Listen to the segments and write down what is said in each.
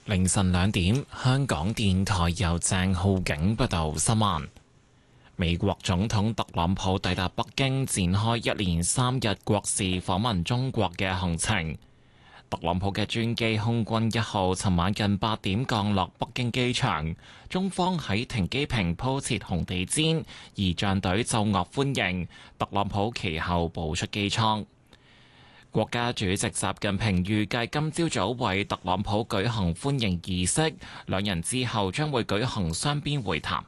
凌晨2點，香港電台由鄭浩景報道新聞。美國總統特朗普抵達北京，展開一連3日國事訪問中國嘅行程。特朗普嘅專機空軍1號尋晚近8點降落北京機場，中方喺停機坪鋪設紅地毯，儀仗隊奏樂歡迎。特朗普其後步出機艙。國家主席習近平預計今朝早為特朗普舉行歡迎儀式，兩人之後將會舉行雙邊會談。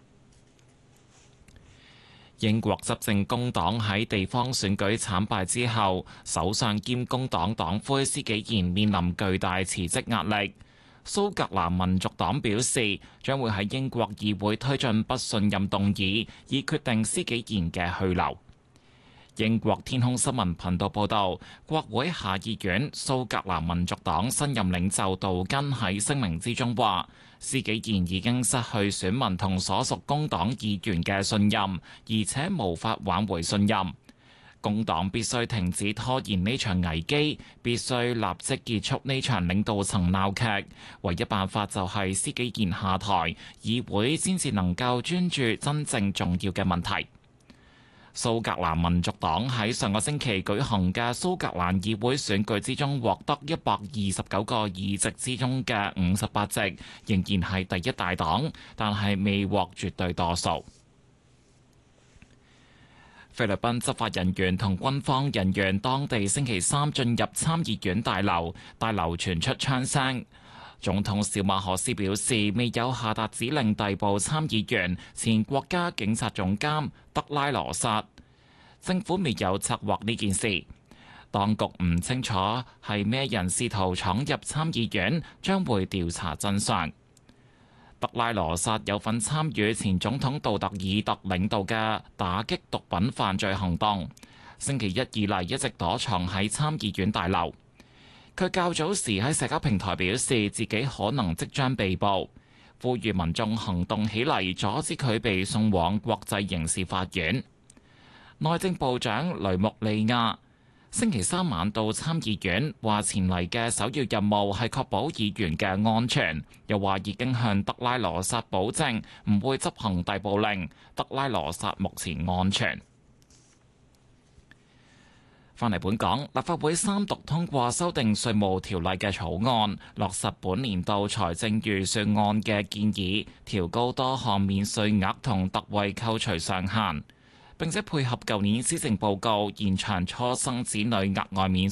英國執政工黨喺地方選舉慘敗之後，首相兼工黨黨魁施紀賢面臨巨大辭職壓力。蘇格蘭民族黨表示，將會喺英國議會推進不信任動議，以決定施紀賢嘅去留。英國天空新聞頻道報導，國會下議院蘇格蘭民族黨新任領袖杜根喺聲明之中話，施紀賢已經失去選民同所屬工黨議員嘅信任，而且無法挽回信任。工黨必須停止拖延呢場危機，必須立即結束呢場領導層鬧劇。唯一辦法就係施紀賢下台，議會先至能夠專注真正重要嘅問題。蘇格蘭民族黨喺上個星期舉行嘅蘇格蘭議會選舉之中，獲得129個議席之中嘅58席，仍然係第一大黨，但係未獲絕對多數。菲律賓執法人員同軍方人員當地星期三進入參議院大樓，大樓傳出槍聲。總統小馬可斯表示，未有下達指令逮捕參議員前國家警察總監德拉羅薩，政府未有策劃呢件事。當局唔清楚係咩人試圖闖入參議院，將會調查真相。德拉羅薩有份參與前總統杜特爾特領導嘅打擊毒品犯罪行動，星期一以嚟一直躲藏喺參議院大樓。佢較早時喺社交平台表示自己可能即將被捕，呼籲民眾行動起嚟，阻止佢被送往國際刑事法院。內政部長雷穆利亞星期三晚到參議院，話前嚟嘅首要任務係確保議員嘅安全，又話已經向德拉羅薩保證唔會執行逮捕令，德拉羅薩目前安全。返嚟本港，立法會三讀通過修訂稅務條例嘅草案，落實本年度財政預算案嘅建議，調高多項免稅額同特惠扣除上限，並且配合舊年施政報告延長初生子女額外免